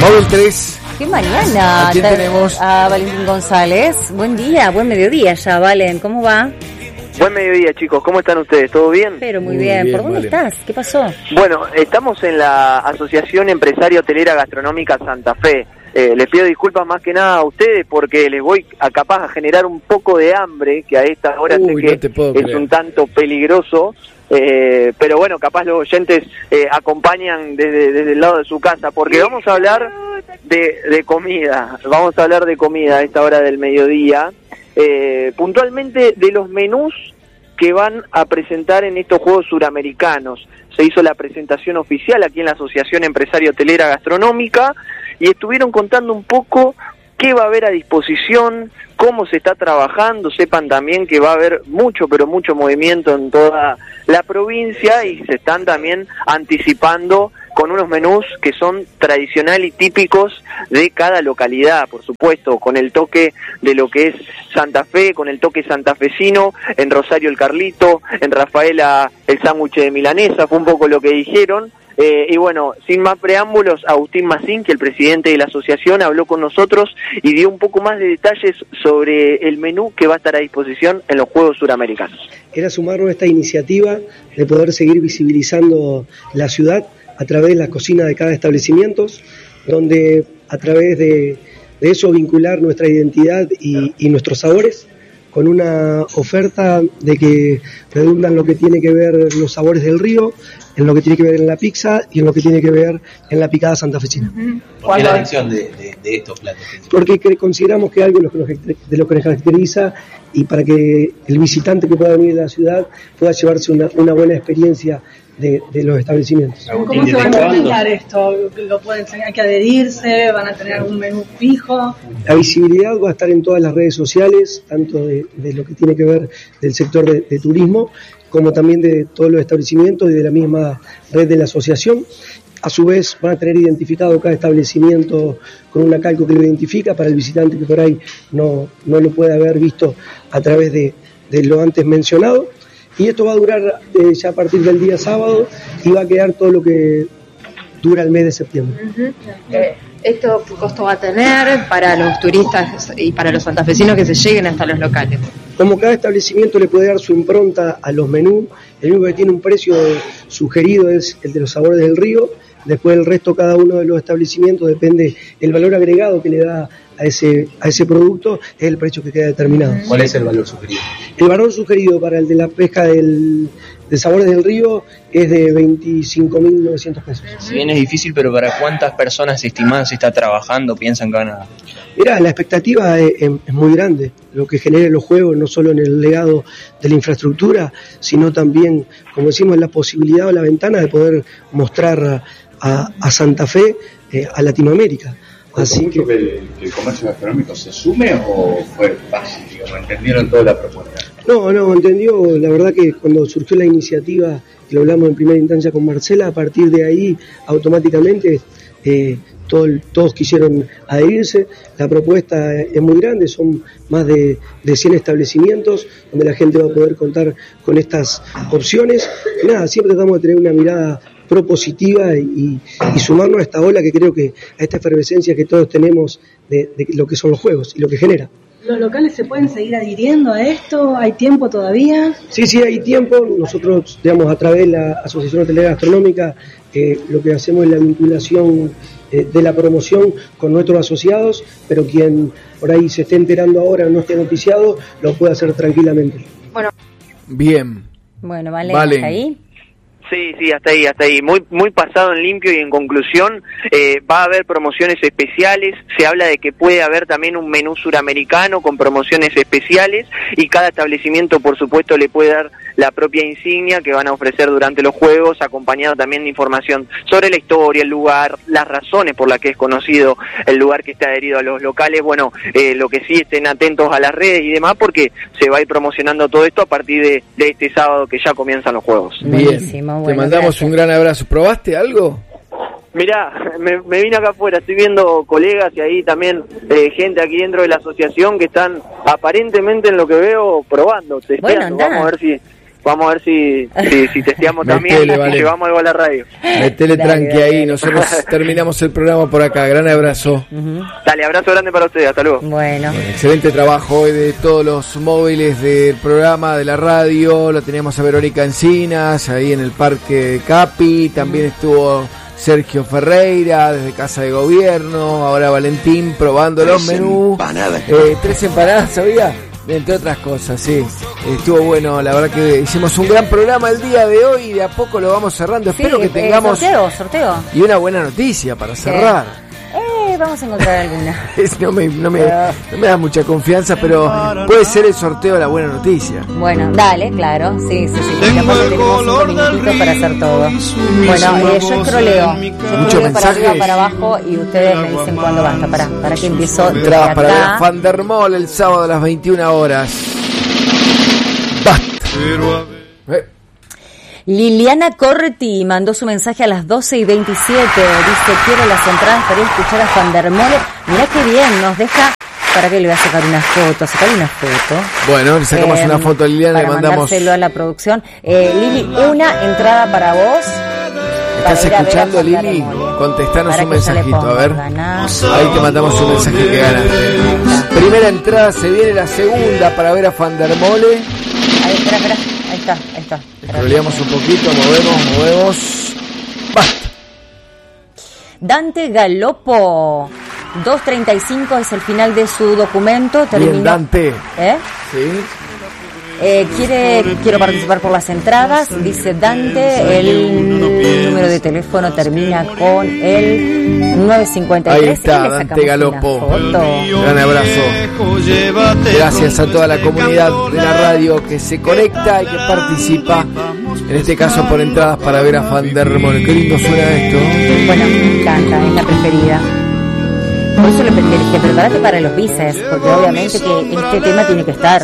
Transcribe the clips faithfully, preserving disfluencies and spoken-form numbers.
Móvil tres. ¿Qué mañana? ¿A quién tenemos? A Valentín González. Buen día, buen mediodía ya, Valen. ¿Cómo va? Buen mediodía, chicos. ¿Cómo están ustedes? ¿Todo bien? Pero muy, Muy bien. bien, ¿Por dónde Valen. estás? ¿Qué pasó? Bueno, estamos en la Asociación Empresaria Hotelera Gastronómica Santa Fe. Eh, les pido disculpas más que nada a ustedes porque les voy a capaz a generar un poco de hambre, que a esta hora Uy, sé no que te puedo es creer. un tanto peligroso. Eh, pero bueno, capaz los oyentes eh, acompañan desde, desde el lado de su casa, porque vamos a hablar de, de comida, vamos a hablar de comida a esta hora del mediodía, eh, puntualmente de los menús que van a presentar en estos Juegos Suramericanos. Se hizo la presentación oficial aquí en la Asociación Empresaria Hotelera Gastronómica y estuvieron contando un poco qué va a haber a disposición, cómo se está trabajando. Sepan también que va a haber mucho, pero mucho movimiento en toda la provincia y se están también anticipando con unos menús que son tradicional y típicos de cada localidad, por supuesto, con el toque de lo que es Santa Fe, con el toque santafesino, en Rosario el Carlito, en Rafaela el sándwich de milanesa, fue un poco lo que dijeron. Eh, y bueno, sin más preámbulos, Agustín Massín, que el presidente de la asociación, habló con nosotros y dio un poco más de detalles sobre el menú que va a estar a disposición en los Juegos Suramericanos. Era sumarnos a esta iniciativa de poder seguir visibilizando la ciudad a través de la cocina de cada establecimiento, donde a través de, de eso vincular nuestra identidad y, y nuestros sabores, con una oferta de que redundan lo que tiene que ver los sabores del río, en lo que tiene que ver en la pizza y en lo que tiene que ver en la picada santafesina. ¿Por qué la elección de, de, de estos platos? Porque consideramos que algo de lo que nos, de lo que nos caracteriza y para que el visitante que pueda venir a la ciudad pueda llevarse una, una buena experiencia de, de los establecimientos. ¿Cómo se va a implementar esto? ¿Lo pueden, hay que adherirse? ¿Van a tener algún menú fijo? La visibilidad va a estar en todas las redes sociales, tanto de, de lo que tiene que ver del sector de, de turismo, como también de todos los establecimientos y de la misma red de la asociación. A su vez van a tener identificado cada establecimiento con una calco que lo identifica para el visitante que por ahí no, no lo puede haber visto a través de, de lo antes mencionado. Y esto va a durar eh, ya a partir del día sábado y va a quedar todo lo que dura el mes de septiembre. Uh-huh. eh, ¿Esto qué costo va a tener para los turistas y para los santafesinos que se lleguen hasta los locales? Como cada establecimiento le puede dar su impronta a los menús, el único que tiene un precio sugerido es el de los sabores del río. Después el resto, cada uno de los establecimientos, depende el valor agregado que le da a ese a ese producto, es el precio que queda determinado. ¿Cuál es el valor sugerido? El valor sugerido para el de la pesca del, de sabores del río es de veinticinco mil novecientos pesos. Si bien es difícil, pero ¿para cuántas personas estimadas se está trabajando? ¿Piensan que van a...? Mirá, la expectativa es, es muy grande, lo que genera los juegos, no solo en el legado de la infraestructura, sino también, como decimos, en la posibilidad o la ventana de poder mostrar a, a Santa Fe, eh, a Latinoamérica. Así que... que el, que el comercio gastronómico se sume o fue fácil, digamos, entendieron toda la propuesta. No, no, entendió, la verdad que cuando surgió la iniciativa, que lo hablamos en primera instancia con Marcela, a partir de ahí automáticamente eh, todo, todos quisieron adherirse. La propuesta es muy grande, son más de, de cien establecimientos donde la gente va a poder contar con estas opciones. Y nada, siempre tratamos de tener una mirada propositiva y, y sumarnos a esta ola que creo que a esta efervescencia que todos tenemos de, de lo que son los juegos y lo que genera. ¿Los locales se pueden seguir adhiriendo a esto? ¿Hay tiempo todavía? Sí, sí, hay tiempo. Nosotros, digamos, a través de la Asociación Hotelera Gastronómica, eh, lo que hacemos es la vinculación eh, de la promoción con nuestros asociados, pero quien por ahí se esté enterando ahora, no esté noticiado, lo puede hacer tranquilamente. Bueno. Bien. Bueno, vale, Vale. ¿hasta ahí? Sí, sí, hasta ahí, hasta ahí. Muy muy pasado en limpio y en conclusión, eh, va a haber promociones especiales, se habla de que puede haber también un menú suramericano con promociones especiales y cada establecimiento, por supuesto, le puede dar la propia insignia que van a ofrecer durante los Juegos, acompañado también de información sobre la historia, el lugar, las razones por las que es conocido el lugar que está adherido a los locales. Bueno, eh, lo que sí, estén atentos a las redes y demás, porque se va a ir promocionando todo esto a partir de, de este sábado que ya comienzan los Juegos. Buenísimo. Te Bueno, mandamos gracias. un gran abrazo. ¿Probaste algo? Mirá, me, me vine acá afuera, estoy viendo colegas y ahí también eh, gente aquí dentro de la asociación que están aparentemente, en lo que veo, probando, testeando. Bueno, andá. Vamos a ver si vamos a ver si, si, si testeamos también Metele, y vale. llevamos algo a la radio. Metele Dale, tranqui dale. ahí. Nosotros terminamos el programa por acá. Gran abrazo. Ujú. Dale, abrazo grande para ustedes, hasta luego. Bueno, Excelente trabajo hoy de todos los móviles del programa, de la radio. Lo teníamos a Verónica Encinas, ahí en el Parque Capi. También estuvo Sergio Ferreira, desde Casa de Gobierno. Ahora Valentín probando los menús. Eh, tres empanadas, ¿sabía? Entre otras cosas, sí. Estuvo bueno, la verdad que hicimos un gran programa el día de hoy y de a poco lo vamos cerrando. sí, Espero que eh, tengamos... sorteo, sorteo. Y una buena noticia para cerrar. Eh, vamos a encontrar alguna. Es- No me, no, me, no me da mucha confianza, pero puede ser el sorteo de la buena noticia. Bueno, dale, claro, sí, sí, sí. porque aparte tenemos cinco minutitos para hacer todo. Bueno, eh, yo escroleo. Yo Muchos escroleo para arriba, mensajes. para abajo y ustedes me dicen cuándo basta. Para, para que empiezo desde Entradas para ver a acá. Van der Mol el sábado a las veintiuna horas. Basta. Eh, Liliana Corti mandó su mensaje a las doce y veintisiete. Dice, quiero las entradas para ir a escuchar a Van der Mole. Mirá qué bien, nos deja... ¿Para qué le voy a sacar una foto? Sacar una foto. Bueno, le sacamos Eh, una foto a Liliana, le para mandamos... mandárselo a la producción. Eh, Lili, una entrada para vos. ¿Estás para ir a ver a escuchando, Van der Lili? Mole. Contestanos Para un que yo le mensajito, ponga, a ver. ganás. Ahí te mandamos un mensaje que ganaste. Primera entrada, se viene la segunda para ver a Van der Mole. Ahí, espera, espera. Ahí está, ahí está. Espera. Roleamos un poquito, movemos, movemos. Basta. Dante Galopo. dos treinta y cinco es el final de su documento. Terminó. Bien, Dante. ¿Eh? Sí. Eh, quiere, quiero participar por las entradas, dice Dante, el número de teléfono termina con el nueve cincuenta y tres. Ahí está, y le Dante sacamos Galopo. una foto. Gran abrazo. Gracias a toda la comunidad de la radio que se conecta y que participa. En este caso por entradas para ver a Van der Mole. Qué lindo suena esto. Bueno, me encanta, es la preferida. Por eso le dije, prepárate para los bices, porque obviamente que este tema tiene que estar.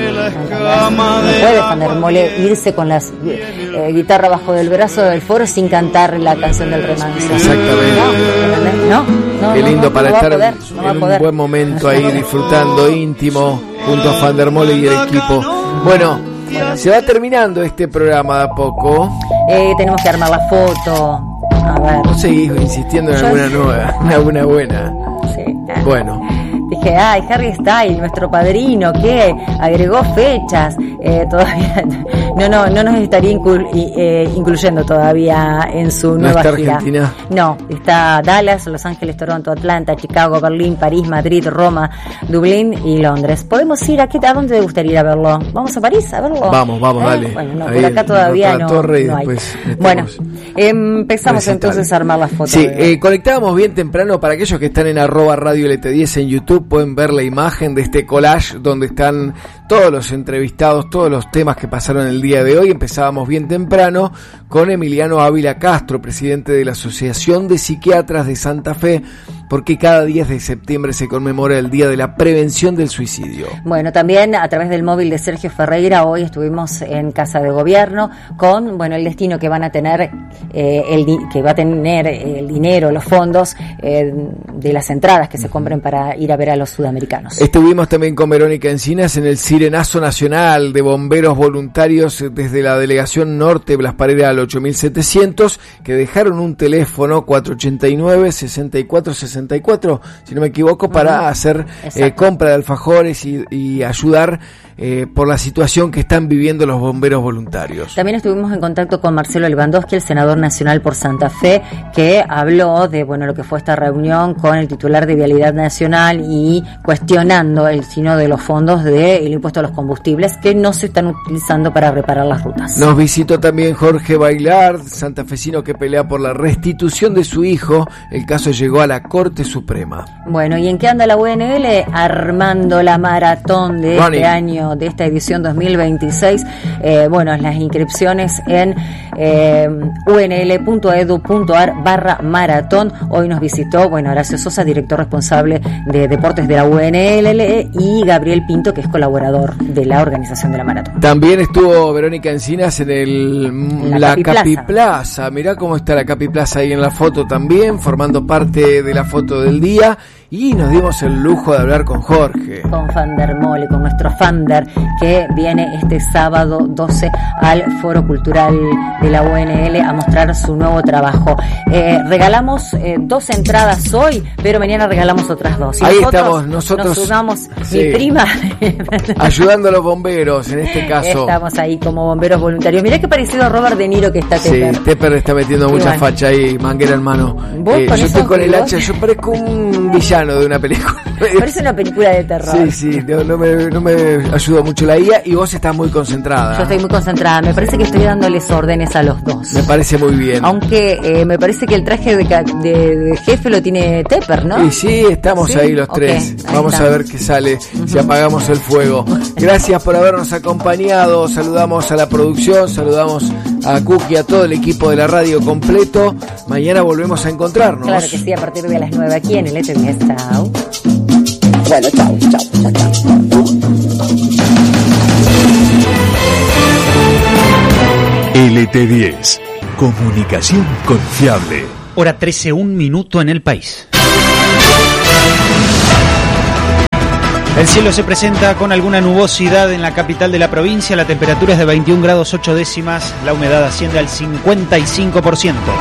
No puede Van der Mole irse con la eh, guitarra bajo del brazo del foro sin cantar la canción del remanso. Exactamente. No, no, Qué no, lindo no, para no va a estar poder, no va a en un poder. buen momento ahí disfrutando íntimo junto a Van der Mole y el equipo. Bueno, se va terminando este programa de a poco. Eh, tenemos que armar la foto. A ver. No seguís insistiendo en Yo- alguna nueva, en alguna buena. Sí. Bueno, Dije, ay, Harry Styles, nuestro padrino, que agregó fechas, eh, todavía, no, no, no nos estaría inclu- y, eh, incluyendo todavía en su ¿no nueva está gira. Argentina? No, está Dallas, Los Ángeles, Toronto, Atlanta, Chicago, Berlín, París, Madrid, Roma, Dublín y Londres. ¿Podemos ir aquí? ¿A dónde te gustaría ir a verlo? ¿Vamos a París a verlo? Vamos, vamos, ¿Eh? dale. Bueno, no, Ahí por acá en todavía otra no, torre y no hay. después metemos Bueno, empezamos recital. entonces a armar las fotos. Sí, eh, conectábamos bien temprano. Para aquellos que están en arroba radio L T diez en YouTube, pueden ver la imagen de este collage donde están todos los entrevistados, todos los temas que pasaron el día de hoy. Empezábamos bien temprano con Emiliano Ávila Castro, presidente de la Asociación de Psiquiatras de Santa Fe, porque cada diez de septiembre se conmemora el Día de la Prevención del Suicidio. Bueno, también a través del móvil de Sergio Ferreira, hoy estuvimos en Casa de Gobierno con, bueno, el destino que van a tener, eh, el di- que va a tener el dinero, los fondos eh, de las entradas que se compren para ir a ver a los sudamericanos. Estuvimos también con Verónica Encinas en el Sirenazo Nacional de Bomberos Voluntarios desde la Delegación Norte Blas Parera al ocho mil setecientos, que dejaron un teléfono cuatro ochenta y nueve, sesenta y cuatro sesenta y cuatro, si no me equivoco, para Ujú. hacer eh, Exacto. compra de alfajores y, y ayudar eh, por la situación que están viviendo los bomberos voluntarios. También estuvimos en contacto con Marcelo Lewandowski, el senador nacional por Santa Fe, que habló de, bueno, lo que fue esta reunión con el titular de Vialidad Nacional y cuestionando el destino de los fondos del impuesto a los combustibles que no se están utilizando para reparar las rutas. Nos visitó también Jorge Bailard, santafesino que pelea por la restitución de su hijo. El caso llegó a la Corte Suprema. Bueno, ¿y en qué anda la U N L? Armando la maratón de Running. este año, de esta edición dos mil veintiséis. Eh, bueno, las inscripciones en eh, unl.edu.ar barra maratón. Hoy nos visitó, bueno, Horacio Sosa, director responsable de deportes de la U N L, y Gabriel Pinto, que es colaborador de la organización de la maratón. También estuvo Verónica Encinas en el La la Capi Capi Plaza. Plaza. Mirá cómo está la Capi Plaza ahí en la foto también, formando parte de la foto del día. y nos dimos el lujo de hablar con Jorge. Con Fandermole, con nuestro Fander, que viene este sábado doce al Foro Cultural de la U N L a mostrar su nuevo trabajo. Eh, regalamos eh, dos entradas hoy, pero mañana regalamos otras dos. Y ahí nosotros estamos, nosotros nos sumamos, sí, mi prima ayudando a los bomberos en este caso. Estamos ahí como bomberos voluntarios. Mirá qué parecido a Robert De Niro que está Tepper. Sí, Tepper está metiendo Y mucha bueno. facha ahí, manguera en mano. ¿Vos Eh, con yo estoy esos con el bigotes? hacha, yo parezco un villano de una película. Parece una película de terror. Sí, sí, no, no me, no me ayuda mucho la I A y vos estás muy concentrada. Yo estoy muy concentrada. Me parece que estoy dándoles órdenes a los dos. Me parece muy bien. Aunque eh, me parece que el traje de, ca- de, de jefe lo tiene Tepper, ¿no? Y sí, estamos ¿Sí? ahí los Ok, tres. ahí Vamos está. a ver qué sale si apagamos el fuego. Gracias por habernos acompañado. Saludamos a la producción, saludamos a Cookie, a todo el equipo de la radio completo. Mañana volvemos a encontrarnos. Claro que sí, a partir de las nueve aquí en el E T diez. Chao. Bueno, chao, chao, chao, chao. L T diez. Comunicación confiable. Hora trece, un minuto en el país. El cielo se presenta con alguna nubosidad en la capital de la provincia. La temperatura es de veintiún grados ocho décimas. La humedad asciende al cincuenta y cinco por ciento.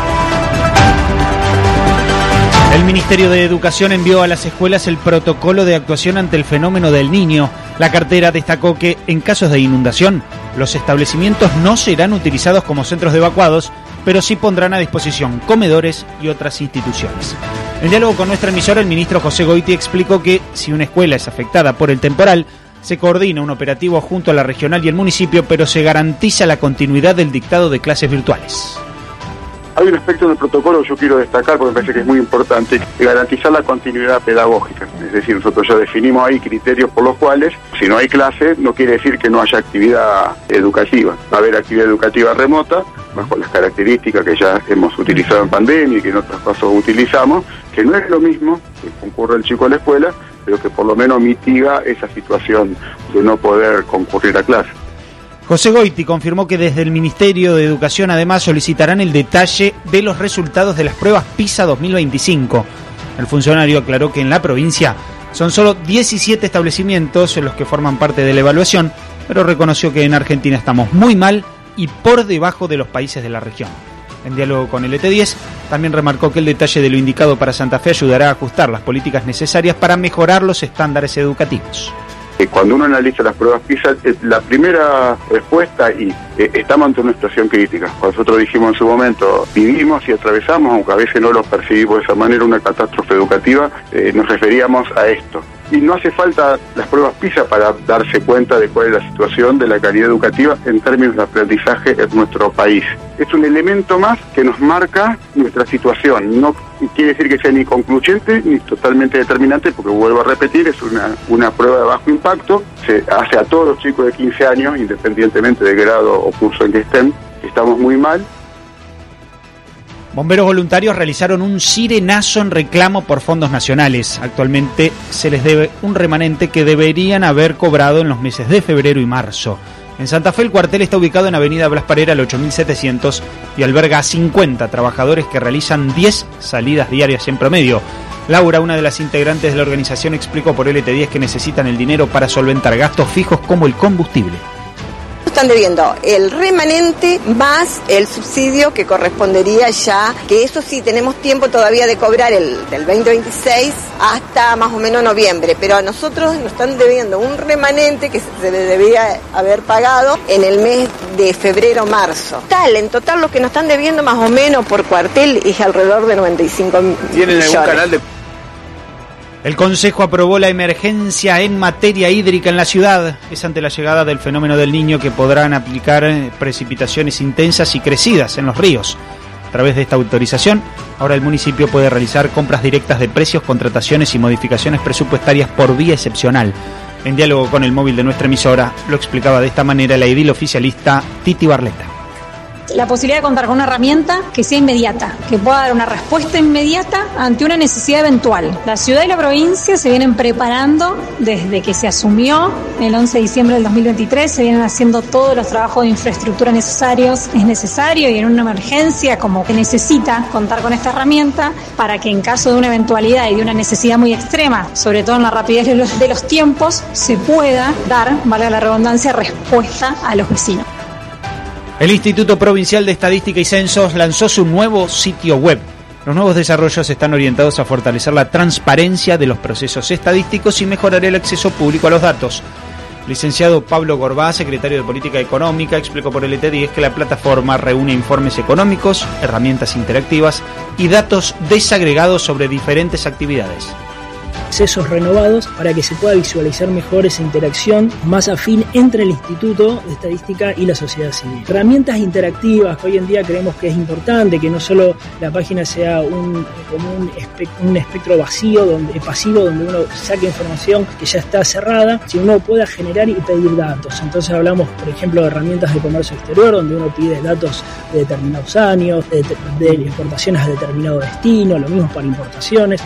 El Ministerio de Educación envió a las escuelas el protocolo de actuación ante el fenómeno del Niño. La cartera destacó que, en casos de inundación, los establecimientos no serán utilizados como centros de evacuados, pero sí pondrán a disposición comedores y otras instituciones. En diálogo con nuestra emisora, el ministro José Goiti explicó que, si una escuela es afectada por el temporal, se coordina un operativo junto a la regional y el municipio, pero se garantiza la continuidad del dictado de clases virtuales. Hay un aspecto en el protocolo que yo quiero destacar porque me parece que es muy importante, garantizar la continuidad pedagógica. Es decir, nosotros ya definimos ahí criterios por los cuales, si no hay clase, no quiere decir que no haya actividad educativa. Va a haber actividad educativa remota, bajo las características que ya hemos utilizado en pandemia y que en otros casos utilizamos, que no es lo mismo que concurre el chico a la escuela, pero que por lo menos mitiga esa situación de no poder concurrir a clase. José Goiti confirmó que desde el Ministerio de Educación además solicitarán el detalle de los resultados de las pruebas PISA dos mil veinticinco. El funcionario aclaró que en la provincia son solo diecisiete establecimientos los que forman parte de la evaluación, pero reconoció que en Argentina estamos muy mal y por debajo de los países de la región. En diálogo con el E T diez, también remarcó que el detalle de lo indicado para Santa Fe ayudará a ajustar las políticas necesarias para mejorar los estándares educativos. Cuando uno analiza las pruebas PISA, la primera respuesta, y eh, estamos ante una situación crítica. Nosotros dijimos en su momento, vivimos y atravesamos, aunque a veces no lo percibimos de esa manera, una catástrofe educativa, eh, nos referíamos a esto. Y no hace falta las pruebas PISA para darse cuenta de cuál es la situación de la calidad educativa en términos de aprendizaje en nuestro país. Es un elemento más que nos marca nuestra situación. No quiere decir que sea ni concluyente ni totalmente determinante, porque vuelvo a repetir, es una, una prueba de bajo impacto. Se hace a todos los chicos de quince años, independientemente de grado o curso en que estén. Estamos muy mal. Bomberos voluntarios realizaron un sirenazo en reclamo por fondos nacionales. Actualmente se les debe un remanente que deberían haber cobrado en los meses de febrero y marzo. En Santa Fe el cuartel está ubicado en Avenida Blas Parera al ocho mil setecientos y alberga a cincuenta trabajadores que realizan diez salidas diarias en promedio. Laura, una de las integrantes de la organización, explicó por L T diez que necesitan el dinero para solventar gastos fijos como el combustible. Están debiendo el remanente más el subsidio que correspondería ya, que eso sí tenemos tiempo todavía de cobrar el del veinte veintiséis hasta más o menos noviembre, pero a nosotros nos están debiendo un remanente que se debía haber pagado en el mes de febrero-marzo. Tal, en total lo que nos están debiendo más o menos por cuartel es alrededor de noventa y cinco millones. ¿Tienen algún canal de...? El Consejo aprobó la emergencia en materia hídrica en la ciudad. Es ante la llegada del fenómeno del Niño que podrán aplicar precipitaciones intensas y crecidas en los ríos. A través de esta autorización, ahora el municipio puede realizar compras directas de precios, contrataciones y modificaciones presupuestarias por vía excepcional. En diálogo con el móvil de nuestra emisora, lo explicaba de esta manera la edil oficialista Titi Barleta. la posibilidad de contar con una herramienta que sea inmediata, que pueda dar una respuesta inmediata ante una necesidad eventual. La ciudad y la provincia se vienen preparando desde que se asumió el once de diciembre del dos mil veintitrés, se vienen haciendo todos los trabajos de infraestructura necesarios. Es necesario y en una emergencia como que necesita contar con esta herramienta para que en caso de una eventualidad y de una necesidad muy extrema, sobre todo en la rapidez de los, de los tiempos, se pueda dar, valga la redundancia, respuesta a los vecinos. El Instituto Provincial de Estadística y Censos lanzó su nuevo sitio web. Los nuevos desarrollos están orientados a fortalecer la transparencia de los procesos estadísticos y mejorar el acceso público a los datos. Licenciado Pablo Gorbá, secretario de Política Económica, explicó por L T diez que la plataforma reúne informes económicos, herramientas interactivas y datos desagregados sobre diferentes actividades. Procesos renovados para que se pueda visualizar mejor esa interacción más afín entre el Instituto de Estadística y la sociedad civil. Herramientas interactivas que hoy en día creemos que es importante, que no solo la página sea un, como un, espe- un espectro vacío, donde, pasivo, donde uno saque información que ya está cerrada, sino uno pueda generar y pedir datos. Entonces hablamos, por ejemplo, de herramientas de comercio exterior, donde uno pide datos de determinados años, de, de exportaciones a determinado destino, lo mismo para importaciones.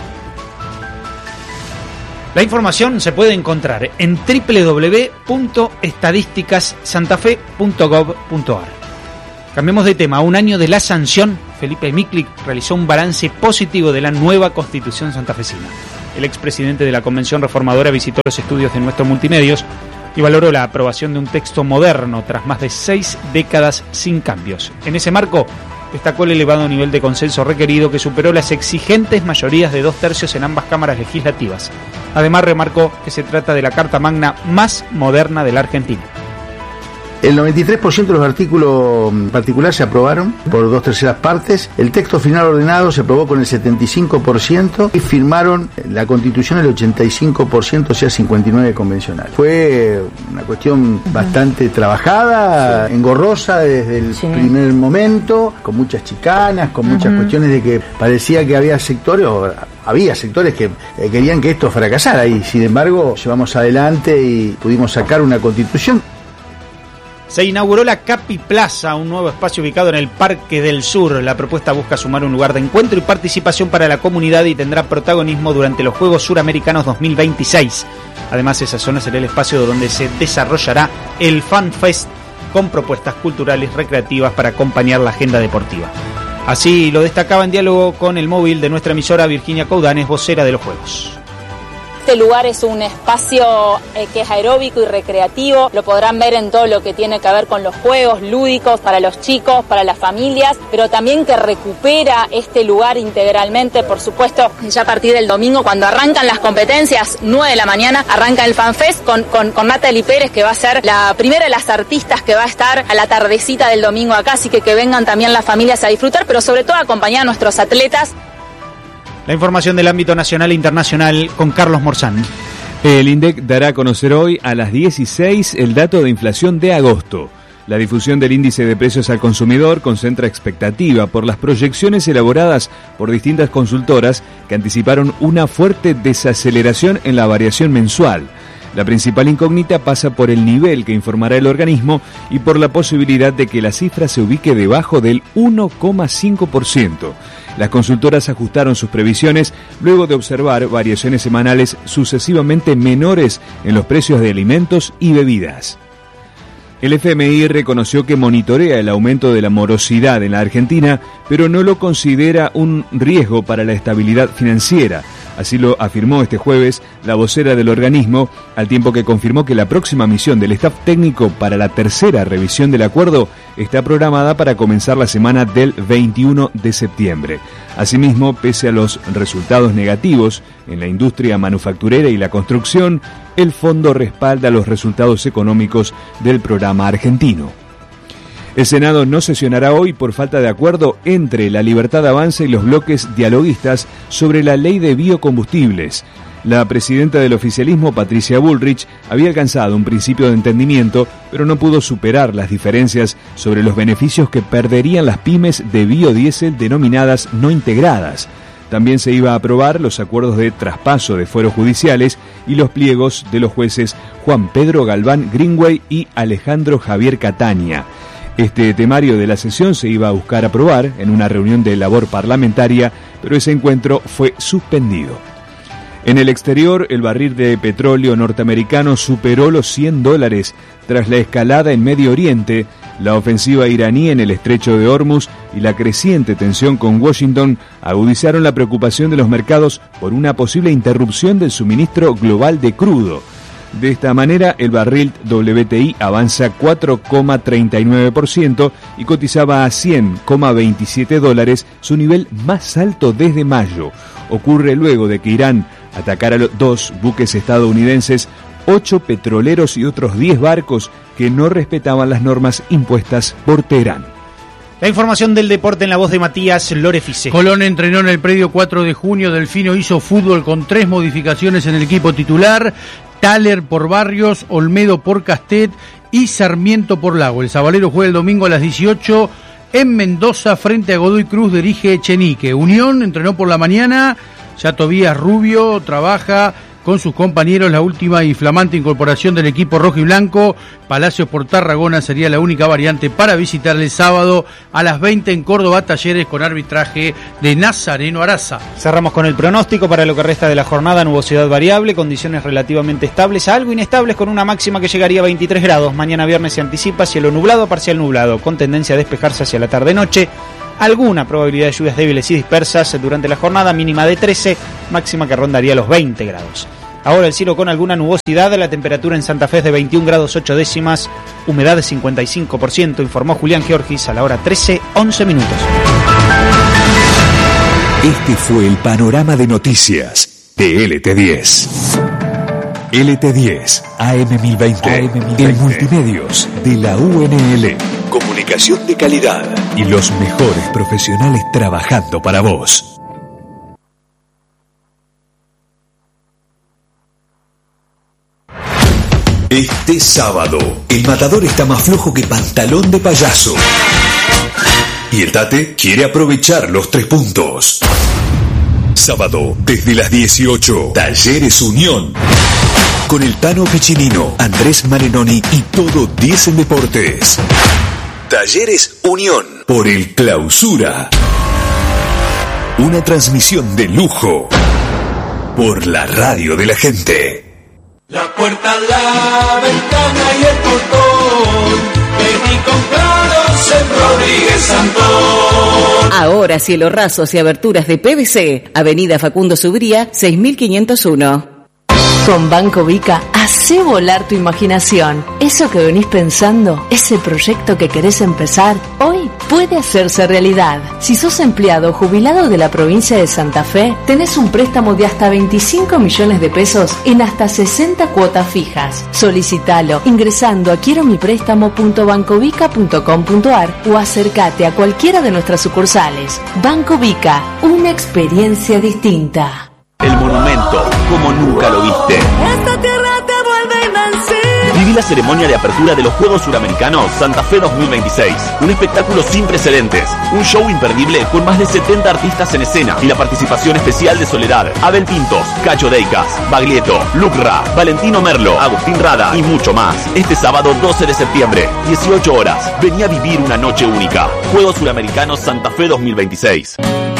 La información se puede encontrar en doble u doble u doble u punto estadísticas santa fe punto gov punto a r. Cambiemos de tema. A un año de la sanción, Felipe Miklik realizó un balance positivo de la nueva Constitución santafesina. El expresidente de la Convención Reformadora visitó los estudios de Nuestros Multimedios y valoró la aprobación de un texto moderno tras más de seis décadas sin cambios. En ese marco, destacó el elevado nivel de consenso requerido que superó las exigentes mayorías de dos tercios en ambas cámaras legislativas. Además, remarcó que se trata de la Carta Magna más moderna de la Argentina. El noventa y tres por ciento de los artículos particulares se aprobaron por dos terceras partes. El texto final ordenado se aprobó con el setenta y cinco por ciento y firmaron la Constitución el ochenta y cinco por ciento, o sea, cincuenta y nueve por ciento convencional. Fue una cuestión bastante trabajada, sí, engorrosa desde el sí. primer momento, con muchas chicanas, con muchas uh-huh. cuestiones de que parecía que había sectores, o había sectores que eh, querían que esto fracasara, y sin embargo llevamos adelante y pudimos sacar una Constitución. Se inauguró la Capi Plaza, un nuevo espacio ubicado en el Parque del Sur. La propuesta busca sumar un lugar de encuentro y participación para la comunidad y tendrá protagonismo durante los Juegos Suramericanos dos mil veintiséis. Además, esa zona será el espacio donde se desarrollará el Fan Fest, con propuestas culturales recreativas para acompañar la agenda deportiva. Así lo destacaba en diálogo con el móvil de nuestra emisora Virginia Coudanes, vocera de los Juegos. Este lugar es un espacio eh, que es aeróbico y recreativo, lo podrán ver en todo lo que tiene que ver con los juegos lúdicos para los chicos, para las familias, pero también que recupera este lugar integralmente, por supuesto, ya a partir del domingo, cuando arrancan las competencias, nueve de la mañana, arranca el FanFest con, con, con Natalie Pérez, que va a ser la primera de las artistas que va a estar a la tardecita del domingo acá, así que que vengan también las familias a disfrutar, pero sobre todo a acompañar a nuestros atletas. La información del ámbito nacional e internacional con Carlos Morzán. El INDEC dará a conocer hoy a las dieciséis el dato de inflación de agosto. La difusión del índice de precios al consumidor concentra expectativa por las proyecciones elaboradas por distintas consultoras que anticiparon una fuerte desaceleración en la variación mensual. La principal incógnita pasa por el nivel que informará el organismo y por la posibilidad de que la cifra se ubique debajo del uno coma cinco por ciento. Las consultoras ajustaron sus previsiones luego de observar variaciones semanales sucesivamente menores en los precios de alimentos y bebidas. El F M I reconoció que monitorea el aumento de la morosidad en la Argentina, pero no lo considera un riesgo para la estabilidad financiera. Así lo afirmó este jueves la vocera del organismo, al tiempo que confirmó que la próxima misión del staff técnico para la tercera revisión del acuerdo está programada para comenzar la semana del veintiuno de septiembre. Asimismo, pese a los resultados negativos en la industria manufacturera y la construcción, el fondo respalda los resultados económicos del programa argentino. El Senado no sesionará hoy por falta de acuerdo entre La Libertad Avanza y los bloques dialoguistas sobre la ley de biocombustibles. La presidenta del oficialismo, Patricia Bullrich, había alcanzado un principio de entendimiento, pero no pudo superar las diferencias sobre los beneficios que perderían las pymes de biodiesel denominadas no integradas. También se iba a aprobar los acuerdos de traspaso de fueros judiciales y los pliegos de los jueces Juan Pedro Galván Greenway y Alejandro Javier Catania. Este temario de la sesión se iba a buscar aprobar en una reunión de labor parlamentaria, pero ese encuentro fue suspendido. En el exterior, el barril de petróleo norteamericano superó los cien dólares tras la escalada en Medio Oriente, la ofensiva iraní en el estrecho de Hormuz y la creciente tensión con Washington agudizaron la preocupación de los mercados por una posible interrupción del suministro global de crudo. De esta manera, el barril W T I avanza cuatro coma treinta y nueve por ciento y cotizaba a cien coma veintisiete dólares, su nivel más alto desde mayo. Ocurre luego de que Irán atacara a los dos buques estadounidenses, ocho petroleros y otros diez barcos que no respetaban las normas impuestas por Teherán. La información del deporte en la voz de Matías Lorefice. Colón entrenó en el predio cuatro de junio. Delfino hizo fútbol con tres modificaciones en el equipo titular. Thaler por Barrios, Olmedo por Castet y Sarmiento por Lago. El Sabalero juega el domingo a las dieciocho en Mendoza frente a Godoy Cruz, dirige Echenique. Unión entrenó por la mañana, ya Tobías Rubio trabaja con sus compañeros, la última y flamante incorporación del equipo rojo y blanco. Palacios por Tarragona sería la única variante para visitar el sábado a las veinte en Córdoba, Talleres con arbitraje de Nazareno Araza. Cerramos con el pronóstico para lo que resta de la jornada. Nubosidad variable, condiciones relativamente estables a algo inestables con una máxima que llegaría a veintitrés grados. Mañana viernes se anticipa cielo nublado, parcial nublado, con tendencia a despejarse hacia la tarde-noche. Alguna probabilidad de lluvias débiles y dispersas durante la jornada, mínima de trece, máxima que rondaría los veinte grados. Ahora el cielo con alguna nubosidad, la temperatura en Santa Fe es de veintiún grados ocho décimas, humedad de cincuenta y cinco por ciento, informó Julián Georgis a la hora trece, once minutos. Este fue el panorama de noticias de L T diez. L T diez, A M mil veinte, A M mil veinte. En multimedios de la U N L. Comunicación de calidad y los mejores profesionales trabajando para vos. Este sábado, el Matador está más flojo que pantalón de payaso. Y el Tate quiere aprovechar los tres puntos. Sábado, desde las dieciocho, Talleres Unión. Con el Tano Piccinino, Andrés Marenoni y todo diez en Deportes. Talleres Unión, por el Clausura. Una transmisión de lujo, por la radio de la gente. La puerta, la ventana y el portón, vení comprados en Rodríguez Santón. Ahora cielo rasos y aberturas de P V C, Avenida Facundo Subría, seis mil quinientos uno. Con Banco Vica, hacé volar tu imaginación. Eso que venís pensando, ese proyecto que querés empezar, hoy puede hacerse realidad. Si sos empleado o jubilado de la provincia de Santa Fe, tenés un préstamo de hasta veinticinco millones de pesos en hasta sesenta cuotas fijas. Solicitalo ingresando a quiero mi préstamo punto bancovica punto com punto ar o acércate a cualquiera de nuestras sucursales. Banco Vica, una experiencia distinta. El monumento, como nunca lo viste. Esta tierra te vuelve invencible. Viví la ceremonia de apertura de los Juegos Suramericanos Santa Fe dos mil veintiséis. Un espectáculo sin precedentes. Un show imperdible con más de setenta artistas en escena y la participación especial de Soledad, Abel Pintos, Cacho Deicas, Baglietto, Lucra, Valentino Merlo, Agustín Rada y mucho más. Este sábado doce de septiembre, dieciocho horas. Vení a vivir una noche única. Juegos Suramericanos Santa Fe dos mil veintiséis.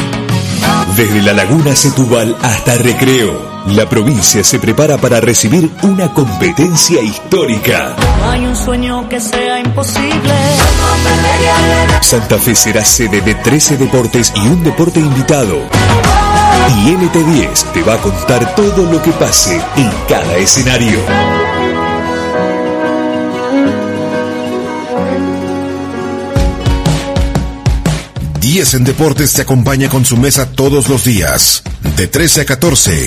Desde la Laguna Setúbal hasta Recreo, la provincia se prepara para recibir una competencia histórica. No hay un sueño que sea imposible. Santa Fe será sede de trece deportes y un deporte invitado. Y L T diez te va a contar todo lo que pase en cada escenario. diez en Deportes te acompaña con su mesa todos los días, de trece a catorce.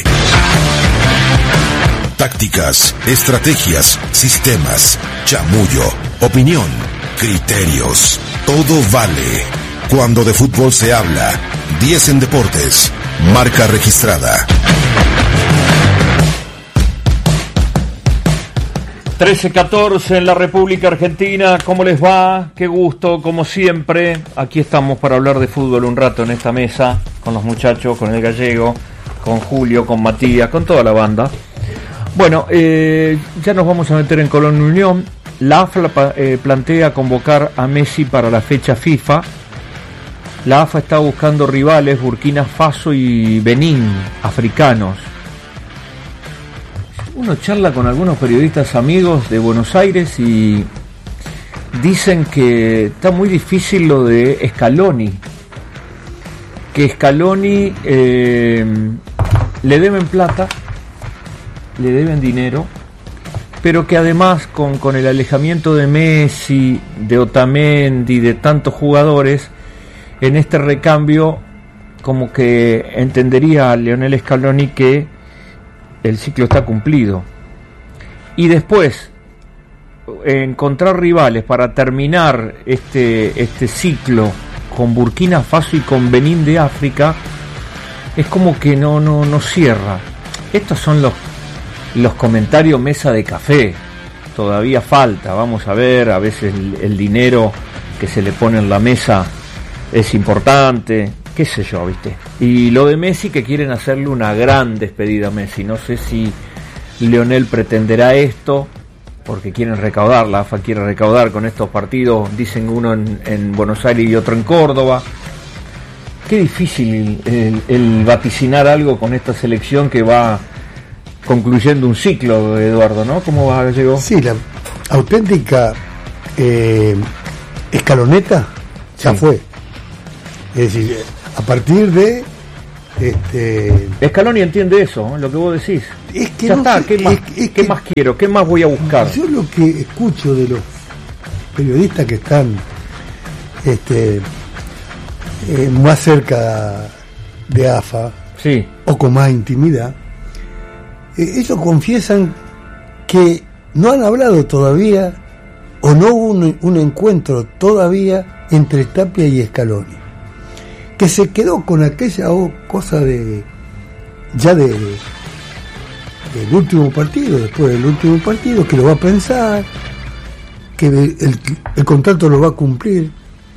Tácticas, estrategias, sistemas, chamullo, opinión, criterios. Todo vale. Cuando de fútbol se habla, diez en Deportes, marca registrada. trece catorce en la República Argentina. ¿Cómo les va? Qué gusto, como siempre. Aquí estamos para hablar de fútbol un rato en esta mesa, con los muchachos, con el Gallego, con Julio, con Matías, con toda la banda. Bueno, eh, ya nos vamos a meter en Colón Unión. La A F A eh, plantea convocar a Messi para la fecha FIFA. La A F A está buscando rivales, Burkina Faso y Benín, africanos. Uno charla con algunos periodistas amigos de Buenos Aires y dicen que está muy difícil lo de Scaloni, que Scaloni eh, le deben plata, le deben dinero, pero que además con, con el alejamiento de Messi, de Otamendi, de tantos jugadores, en este recambio como que entendería a Lionel Scaloni que el ciclo está cumplido. Y después encontrar rivales para terminar este, este ciclo con Burkina Faso y con Benín de África es como que no, no, no cierra. Estos son los, los comentarios mesa de café. Todavía falta, vamos a ver, a veces el, el dinero que se le pone en la mesa es importante, qué sé yo, viste. Y lo de Messi, que quieren hacerle una gran despedida a Messi. No sé si Lionel pretenderá esto, porque quieren recaudar, la A F A quiere recaudar con estos partidos, dicen uno en, en Buenos Aires y otro en Córdoba. Qué difícil el, el vaticinar algo con esta selección que va concluyendo un ciclo, Eduardo, ¿no? ¿Cómo va, Gallego? Sí, la auténtica eh, escaloneta ya sí. fue. Es decir, a partir de este Scaloni entiende eso, lo que vos decís. Es que ya no está, sé, ¿qué, más, es, es ¿qué que, más quiero? ¿Qué más voy a buscar? Yo lo que escucho de los periodistas que están este eh, más cerca de A F A, sí, o con más intimidad, eh, ellos confiesan que no han hablado todavía, o no hubo un, un encuentro todavía entre Tapia y Scaloni, que se quedó con aquella oh, cosa de ya de, de del último partido, después del último partido, que lo va a pensar, que el, el, el contrato lo va a cumplir,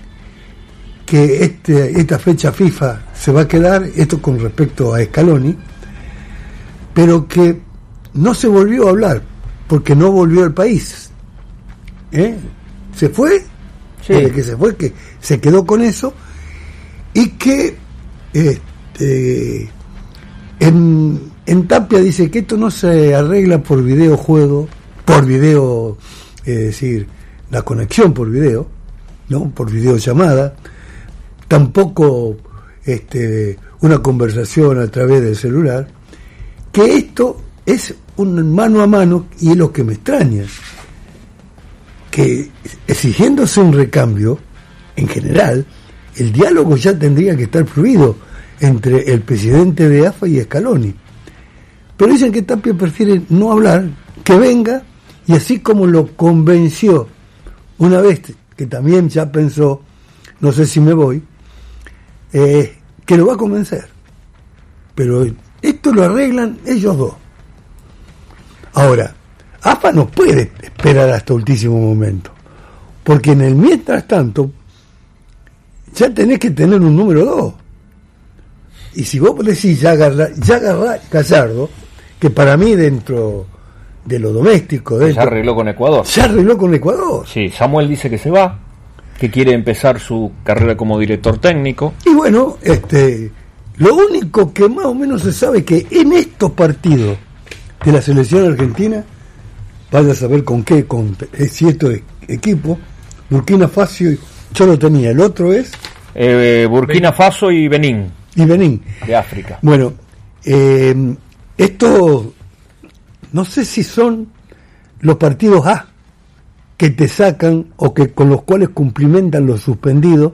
que este esta fecha FIFA se va a quedar, esto con respecto a Scaloni, pero que no se volvió a hablar porque no volvió al país, ¿eh? Se fue, sí. Desde que se fue, que se quedó con eso, y que este, en, en Tapia dice que esto no se arregla por videojuego, por video, es decir, la conexión por video, ¿no? Por videollamada, tampoco este, una conversación a través del celular, que esto es un mano a mano, y es lo que me extraña, que exigiéndose un recambio, en general, el diálogo ya tendría que estar fluido entre el presidente de A F A y Scaloni. Pero dicen que Tapia prefiere no hablar, que venga, y así como lo convenció una vez, que también ya pensó, no sé si me voy, eh, que lo va a convencer. Pero esto lo arreglan ellos dos. Ahora, A F A no puede esperar hasta último momento, porque en el mientras tanto ya tenés que tener un número dos. Y si vos decís ya agarrá, ya agarrá Gallardo, que para mí dentro de lo doméstico dentro, ya arregló con Ecuador. Ya arregló con Ecuador. Sí, Samuel dice que se va, que quiere empezar su carrera como director técnico. Y bueno, este, lo único que más o menos se sabe es que en estos partidos de la selección argentina, vaya a saber con qué, con cierto equipo, Burkina Faso, yo lo tenía, el otro es eh, Burkina Faso y Benín. Y Benín. De África. Bueno, eh, esto no sé si son los partidos A que te sacan o que con los cuales cumplimentan los suspendidos.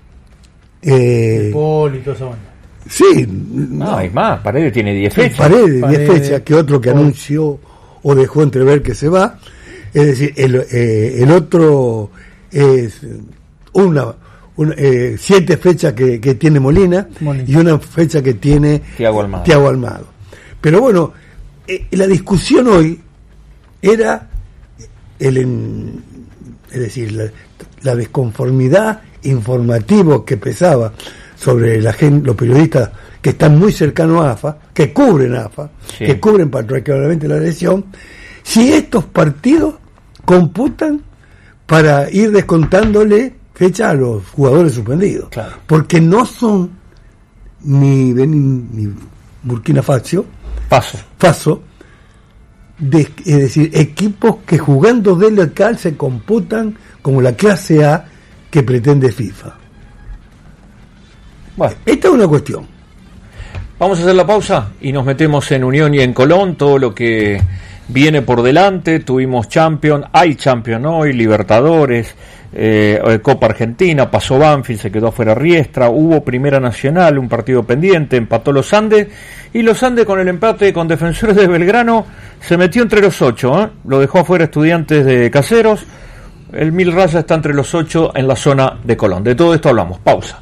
Eh, Paul y toda esa banda. Sí. No, no, hay más. Paredes tiene diez fechas. Paredes, diez fechas, que otro que Paul anunció o dejó entrever que se va. Es decir, el, eh, el otro es una, una eh, siete fechas que, que tiene Molina, Molina y una fecha que tiene Thiago Almada. Thiago Almada. Pero bueno, eh, la discusión hoy era el en, es decir, la, la desconformidad informativa que pesaba sobre la gente, los periodistas que están muy cercanos a A F A, que cubren A F A, sí, que cubren particularmente la elección, si estos partidos computan para ir descontándole fecha a los jugadores suspendidos. Claro. Porque no son ni Benin ni Burkina Faso, Faso, Faso de, es decir, equipos que jugando de local se computan como la clase A que pretende FIFA. Bueno. Esta es una cuestión. Vamos a hacer la pausa y nos metemos en Unión y en Colón, todo lo que viene por delante. Tuvimos Champions, hay Champions hoy, Libertadores, eh, Copa Argentina, pasó Banfield, se quedó afuera Riestra, hubo Primera Nacional, un partido pendiente, empató los Andes, y los Andes con el empate con Defensores de Belgrano se metió entre los ocho, ¿eh? Lo dejó afuera Estudiantes de Caseros. El Mil Raya está entre los ocho en la zona de Colón. De todo esto hablamos. Pausa.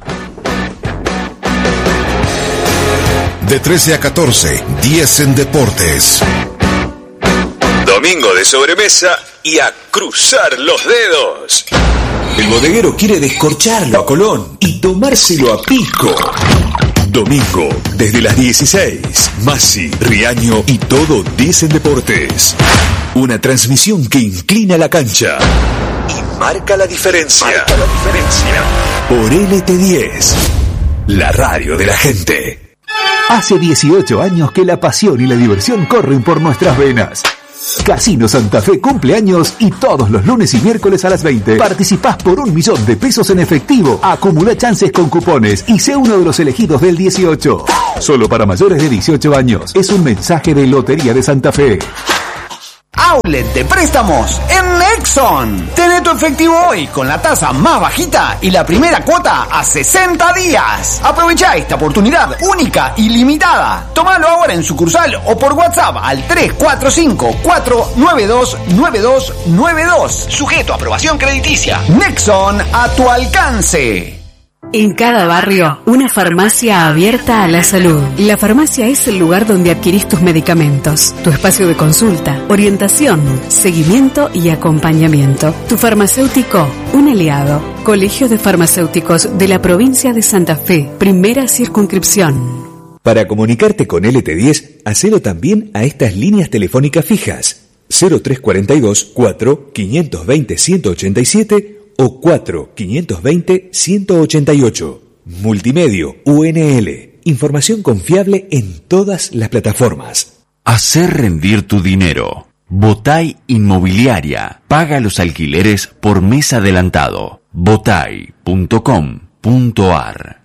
De trece a catorce, diez en Deportes. Domingo de sobremesa y a cruzar los dedos. El bodeguero quiere descorcharlo a Colón y tomárselo a pico. Domingo, desde las dieciséis, Masi, Riaño y todo diez en Deportes. Una transmisión que inclina la cancha y marca la diferencia. Marca la diferencia. Por L T diez, la radio de la gente. Hace dieciocho años que la pasión y la diversión corren por nuestras venas. Casino Santa Fe cumple años y todos los lunes y miércoles a las veinte participás por un millón de pesos en efectivo. Acumula chances con cupones y sé uno de los elegidos del dieciocho. Solo para mayores de dieciocho años. Es un mensaje de Lotería de Santa Fe. Outlet de préstamos en Nexon. Tené tu efectivo hoy con la tasa más bajita y la primera cuota a sesenta días. Aprovecha esta oportunidad única y limitada. Tómalo ahora en sucursal o por WhatsApp al tres cuatro cinco, cuatro nueve dos, nueve dos nueve dos. Sujeto a aprobación crediticia. Nexon, a tu alcance. En cada barrio, una farmacia abierta a la salud. La farmacia es el lugar donde adquirís tus medicamentos, tu espacio de consulta, orientación, seguimiento y acompañamiento. Tu farmacéutico, un aliado. Colegio de Farmacéuticos de la provincia de Santa Fe, primera circunscripción. Para comunicarte con L T diez, hacelo también a estas líneas telefónicas fijas. cero tres cuatro dos, cuatro, cinco dos cero, uno ocho siete o cuatro, cinco dos cero, uno ocho ocho. Multimedio U N L. Información confiable en todas las plataformas. Hacer rendir tu dinero. Botay Inmobiliaria. Paga los alquileres por mes adelantado. botay punto com punto ar.